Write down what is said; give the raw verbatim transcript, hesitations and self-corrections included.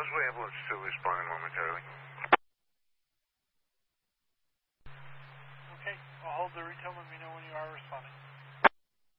Causeway Ambulance two responding momentarily. Okay, I'll hold the retail. Let me know when you are responding.